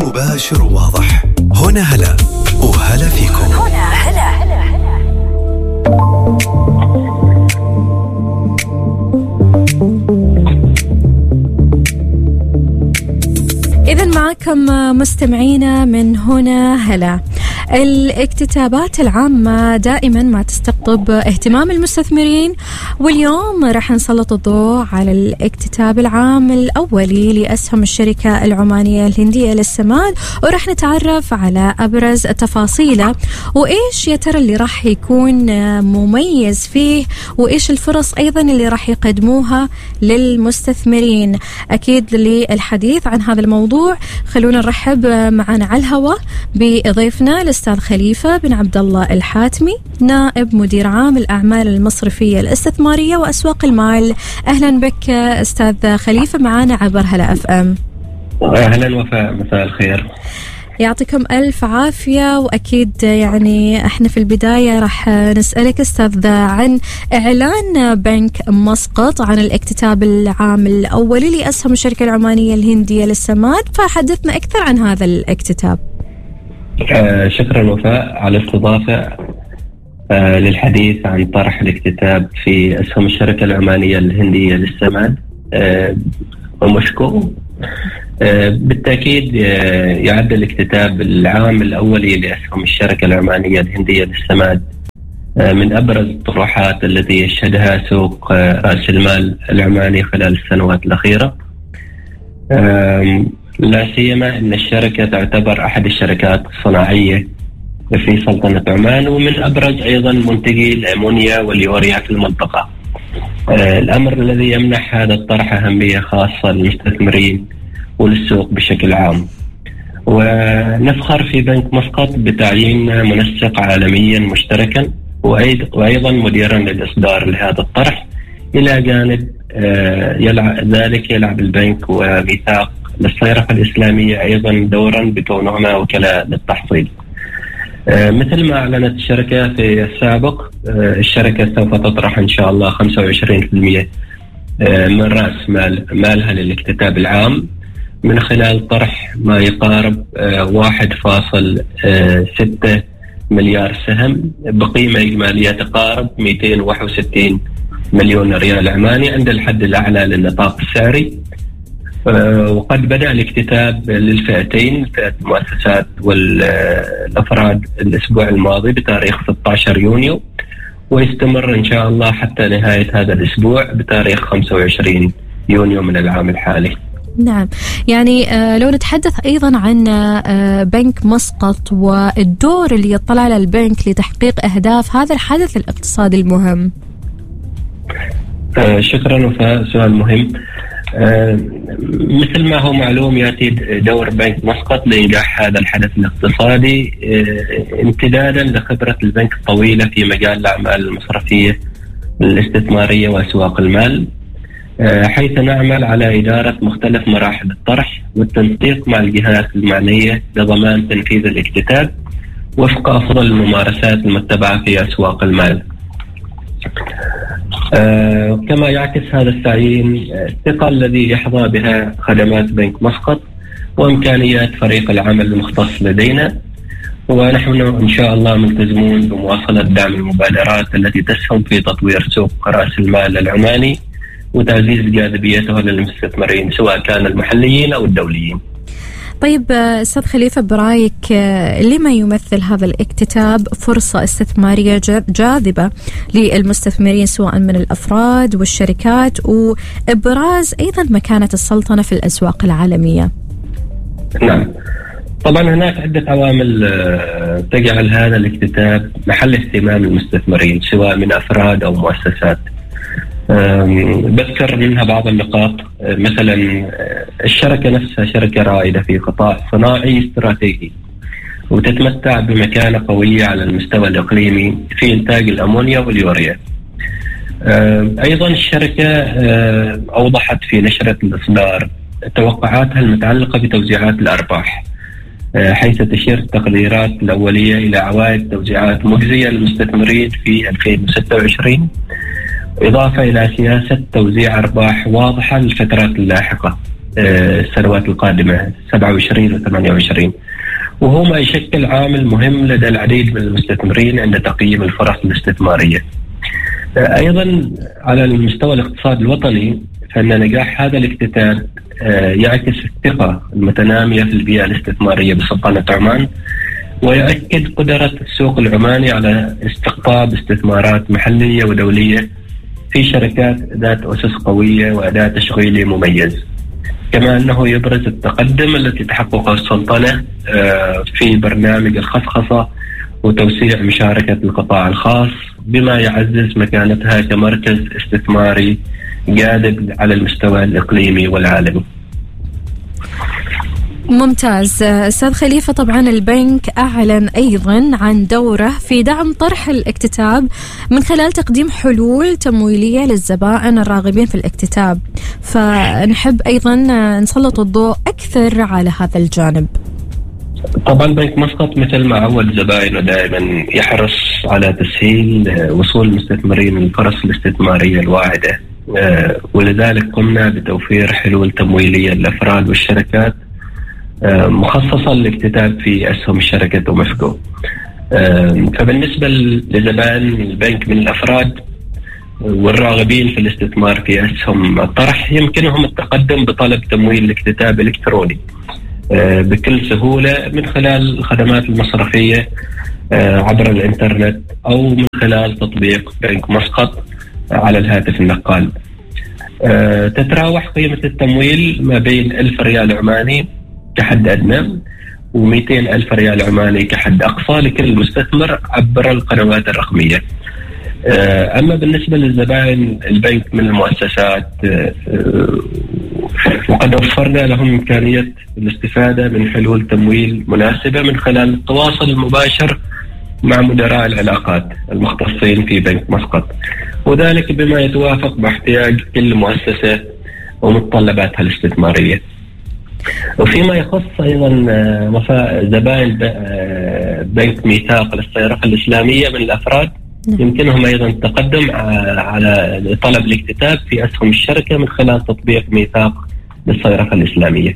مباشر وواضح. هنا هلا وهلا فيكم. هنا هلا. إذن معكم مستمعينا من هنا هلا. الاكتتابات العامة دائما ما تستقطب اهتمام المستثمرين، واليوم راح نسلط الضوء على الاكتتاب العام الأولي لأسهم الشركة العمانية الهندية للسماد، وراح نتعرف على أبرز تفاصيله وإيش يا ترى اللي راح يكون مميز فيه، وإيش الفرص أيضا اللي راح يقدموها للمستثمرين. أكيد للحديث عن هذا الموضوع خلونا نرحب معنا على الهواء بضيفنا الأستاذ خليفة بن عبد الله الحاتمي، نائب مدير عام الأعمال المصرفية الاستثمارية وأسواق المال. أهلا بك أستاذ خليفة معنا عبر هلا اف ام. أهلا وفاء، مساء الخير. يعطيكم ألف عافية. وأكيد يعني احنا في البداية راح نسألك أستاذ عن إعلان بنك مسقط عن الاكتتاب العام الأولي لأسهم الشركة العمانية الهندية للسماد، فحدثنا أكثر عن هذا الاكتتاب. شكرا وفاء على الاستضافة للحديث عن طرح الاكتتاب في أسهم الشركة العمانية الهندية للسماد ومشكو. بالتأكيد يعد الاكتتاب العام الأولي لأسهم الشركة العمانية الهندية للسماد من أبرز الطروحات التي يشهدها سوق رأس المال العماني خلال السنوات الأخيرة، لا سيما أن الشركة تعتبر أحد الشركات الصناعية في سلطنة عمان، ومن أبرز أيضا منتجي الأمونيا واليوريا في المنطقة. الأمر الذي يمنح هذا الطرح أهمية خاصة للمستثمرين وللسوق بشكل عام. ونفخر في بنك مسقط بتعيين منسق عالميا مشتركا وأيضا مديرا للإصدار لهذا الطرح، إلى جانب يلعب البنك وميثاق للصيرفة الإسلامية أيضا دورا بكونهما وكلاء للتحصيل. مثل ما أعلنت الشركة في السابق، الشركة سوف تطرح إن شاء الله 25% من رأس مالها للاكتتاب العام، من خلال طرح ما يقارب 1.6 مليار سهم بقيمة إجمالية تقارب 261 مليون ريال عماني عند الحد الأعلى للنطاق السعري. وقد بدأ الاكتتاب للفئتين، فئة المؤسسات والأفراد، الأسبوع الماضي بتاريخ 16 يونيو، ويستمر إن شاء الله حتى نهاية هذا الأسبوع بتاريخ 25 يونيو من العام الحالي. نعم، يعني لو نتحدث أيضا عن بنك مسقط والدور اللي يطلع على البنك لتحقيق أهداف هذا الحدث الاقتصادي المهم. شكرا وفاء، سؤال مهم. مثل ما هو معلوم، يأتي دور بنك مسقط لإنجاح هذا الحدث الاقتصادي امتدادا لخبرة البنك الطويلة في مجال الأعمال المصرفية الاستثمارية وأسواق المال، حيث نعمل على إدارة مختلف مراحل الطرح والتنسيق مع الجهات المعنية لضمان تنفيذ الاكتتاب وفق أفضل الممارسات المتبعة في أسواق المال. كما يعكس هذا التعيين الثقة الذي يحظى بها خدمات بنك مسقط وإمكانيات فريق العمل المختص لدينا، ونحن إن شاء الله ملتزمون بمواصلة دعم المبادرات التي تسهم في تطوير سوق رأس المال العماني وتعزيز جاذبيته للمستثمرين سواء كان المحليين أو الدوليين. طيب أستاذ خليفة، برأيك لما يمثل هذا الاكتتاب فرصة استثمارية جاذبة للمستثمرين سواء من الأفراد والشركات، وإبراز أيضا مكانة السلطنة في الأسواق العالمية؟ نعم، طبعا هناك عدة عوامل تجعل هذا الاكتتاب محل اهتمام المستثمرين سواء من أفراد أو مؤسسات. بذكر منها بعض النقاط. مثلا الشركة نفسها شركة رائدة في قطاع صناعي استراتيجي، وتتمتع بمكانة قوية على المستوى الإقليمي في إنتاج الأمونيا واليوريا. أيضا الشركة أوضحت في نشرة الإصدار توقعاتها المتعلقة بتوزيعات الأرباح، حيث تشير التقديرات الأولية إلى عوائد توزيعات مجزية للمستثمرين في 2026، إضافة إلى سياسة توزيع أرباح واضحة للفترات اللاحقة. السنوات القادمة 27 و 28، وهو ما يشكل عامل مهم لدى العديد من المستثمرين عند تقييم الفرص الاستثمارية. أيضا على المستوى الاقتصادي الوطني، فإن نجاح هذا الاكتتاب يعكس الثقة المتنامية في البيئة الاستثمارية بسلطنة عمان، ويؤكد قدرة السوق العماني على استقطاب استثمارات محلية ودولية في شركات ذات أسس قوية وأداء تشغيلي مميز. كما أنه يبرز التقدم التي تحققه السلطنة في برنامج الخصخصة وتوسيع مشاركة القطاع الخاص، بما يعزز مكانتها كمركز استثماري جاذب على المستوى الإقليمي والعالمي. ممتاز أستاذ خليفة. طبعا البنك أعلن أيضا عن دوره في دعم طرح الاكتتاب من خلال تقديم حلول تمويلية للزبائن الراغبين في الاكتتاب، فنحب أيضا نسلط الضوء أكثر على هذا الجانب. طبعا بنك مسقط مثل ما عود زبائنه دائما يحرص على تسهيل وصول المستثمرين للفرص الاستثمارية الواعدة، ولذلك قمنا بتوفير حلول تمويلية للأفراد والشركات مخصصة للاكتتاب في أسهم الشركة ومفكو. فبالنسبة لزبائن البنك من الأفراد والراغبين في الاستثمار في أسهم الطرح، يمكنهم التقدم بطلب تمويل الاكتتاب الإلكتروني بكل سهولة من خلال الخدمات المصرفية عبر الإنترنت أو من خلال تطبيق بنك مسقط على الهاتف النقال. تتراوح قيمة التمويل ما بين 1000 ريال عماني كحد أدنى و200 ألف ريال عماني كحد أقصى لكل مستثمر عبر القنوات الرقمية. أما بالنسبة للزبائن البنك من المؤسسات، وقد وفرنا لهم إمكانية الاستفادة من حلول تمويل مناسبة من خلال التواصل المباشر مع مدراء العلاقات المختصين في بنك مسقط، وذلك بما يتوافق باحتياج كل مؤسسة ومتطلباتها الاستثمارية. وفيما يخص أيضا زبائن بنك ميثاق للصيرفة الإسلامية من الأفراد، يمكنهم أيضا التقدم على طلب الاكتتاب في أسهم الشركة من خلال تطبيق ميثاق للصيرفة الإسلامية.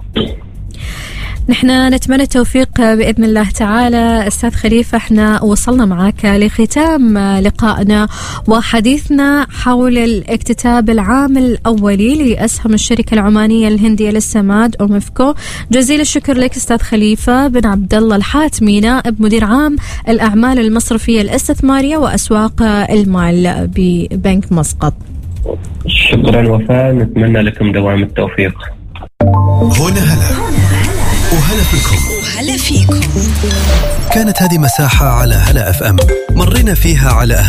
نحن نتمنى التوفيق بإذن الله تعالى. أستاذ خليفة، احنا وصلنا معك لختام لقائنا وحديثنا حول الاكتتاب العام الأولي لأسهم الشركة العمانية الهندية للسماد أومفكو. جزيل الشكر لك أستاذ خليفة بن عبد الله الحاتمي، نائب مدير عام الأعمال المصرفية الاستثمارية وأسواق المال ببنك مسقط. شكرا وفاء، نتمنى لكم دوام التوفيق. هنا هلا وهلا فيكم. كانت هذه مساحة على هلا FM مرينا فيها على